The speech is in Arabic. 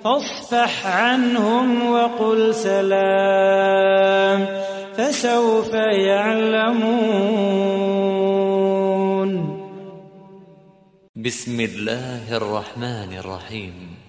فاصفح عنهم وقل سلام فسوف يعلمون. بسم الله الرحمن الرحيم.